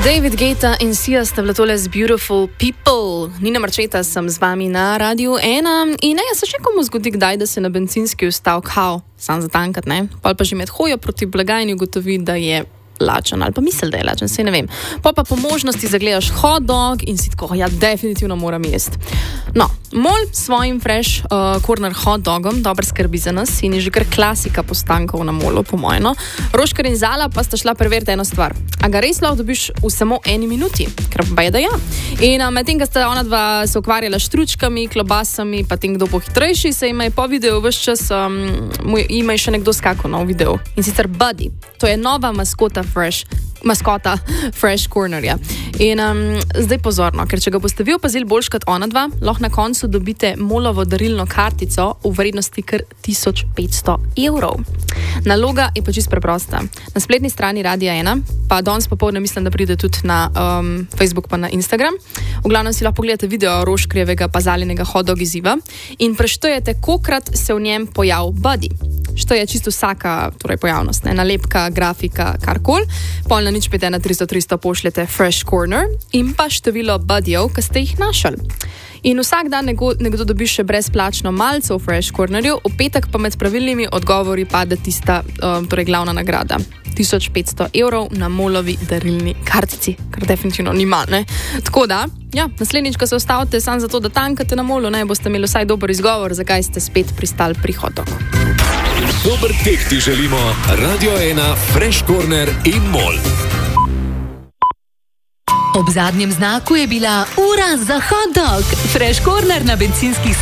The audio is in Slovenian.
David Guetta in Sia sta bila tole z Beautiful People. Nina Marčeta sem z vami na Radiu 1 in ne, se še komu zgodi kdaj, da se na bencinski ustav kao, sam zatankat, ne? Pa že med hojo proti blagajni ugotovi, da je lačen ali pa misli, da je lačen, se ne vem. Pa po možnosti zagledaš hot dog in si tako, ja, definitivno moram jesti. No, MOL s svojim fresh corner hot dogom dobro skrbi za nas in je že kar klasika postankov na MOLu, po mojem. Roškar in Zala pa sta šla preveriti eno stvar. A ga res lahko dobiš v samo 1 minuti? Ker pa je, da ja. In medtem, ko sta ona dva se ukvarjala s štručkami, klobasami, pa tem, kdo bo hitrejši, se ima po videu vse čas, ima še nekdo skakal na video. In sicer Buddy. To je nova maskota Fresh Cornerja. In zdaj pozorno, ker če ga boste vi opazili boljš kot ona dva, lahko na koncu dobite MOLovo darilno kartico v vrednosti kar 1500 evrov. Naloga je pa čisto preprosta. Na spletni strani Radia 1, pa danes popoldne mislim, da pride tudi na Facebook pa na Instagram. V glavnem si lahko pogledate video Roškrjevega pa Zalinega hot dog izziva in preštejete, kolikrat se v njem pojav Buddy. Što je čisto vsaka pojavnost, ne? Nalepka, grafika, karkoli. Pol na nič 5 300 pošljete Fresh Corner in pa število buddyjev, ki ste jih našli. In vsak dan nekdo dobi še brezplačno malce v Fresh Cornerju, v petek pa med pravilnimi odgovori pade tista glavna nagrada. 1500 evrov na MOLovi darilni kartici, kar definitivno ni manj, ne? Tako da, ja, naslednjič, ko se ustavite samo zato, da tankate na MOLu, ne, boste imeli vsaj dober izgovor, zakaj ste spet pristali pri hot dogu. Dober tek ti želimo, Radio 1, Fresh Corner in MOL. Ob zadnjem znaku je bila ura za hot dog. Fresh Corner na bencinskih